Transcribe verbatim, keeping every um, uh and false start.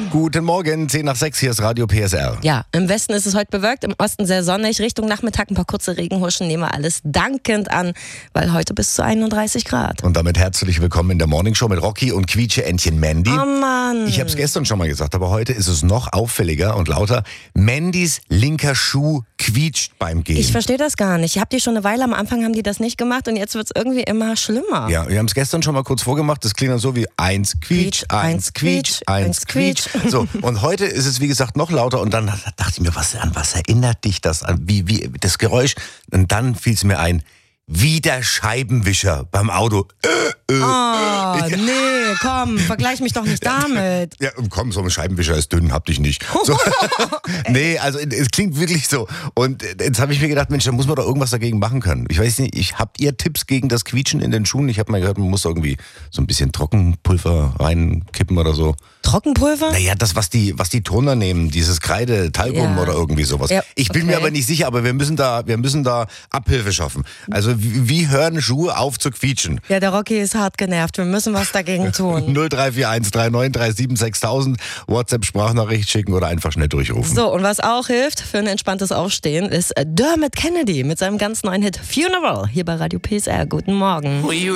Guten Morgen, zehn nach sechs, hier ist Radio P S R. Ja, im Westen ist es heute bewölkt, im Osten sehr sonnig. Richtung Nachmittag ein paar kurze Regenhuschen, nehmen wir alles dankend an, weil heute bis zu einunddreißig Grad. Und damit herzlich willkommen in der Morningshow mit Rocky und Quietsche-Entchen Mandy. Oh Mann. Ich habe es gestern schon mal gesagt, aber heute ist es noch auffälliger und lauter. Mandys linker Schuh quietscht beim Gehen. Ich verstehe das gar nicht. Ich habe die schon eine Weile, am Anfang haben die das nicht gemacht und jetzt wird es irgendwie immer schlimmer. Ja, wir haben es gestern schon mal kurz vorgemacht. Das klingt dann so wie eins quietsch, eins quietsch, eins quietsch. So, und heute ist es wie gesagt noch lauter und dann dachte ich mir, was, an was erinnert dich das an? Wie, wie, das Geräusch. Und dann fiel es mir ein, wie der Scheibenwischer beim Auto. Äh, äh, oh, äh. nee, komm, vergleich mich doch nicht damit. Ja, komm, so ein Scheibenwischer ist dünn, hab dich nicht. So. Nee, also es klingt wirklich so. Und jetzt habe ich mir gedacht, Mensch, da muss man doch irgendwas dagegen machen können. Ich weiß nicht, ich, habt ihr Tipps gegen das Quietschen in den Schuhen? Ich habe mal gehört, man muss irgendwie so ein bisschen Trockenpulver reinkippen oder so. Trockenpulver? Naja, das, was die, was die Turner nehmen, dieses Kreide, Talgum Ja. oder irgendwie sowas. Ja, ich bin okay. mir aber nicht sicher, aber wir müssen da, wir müssen da Abhilfe schaffen. Also wie, wie hören Schuhe auf zu quietschen? Ja, der Rocky ist hart genervt. Wir müssen was dagegen tun. null drei vier eins drei neun drei sieben sechstausend, WhatsApp-Sprachnachricht schicken oder einfach schnell durchrufen. So, und was auch hilft für ein entspanntes Aufstehen, ist Dermot Kennedy mit seinem ganz neuen Hit Funeral hier bei Radio P S R. Guten Morgen.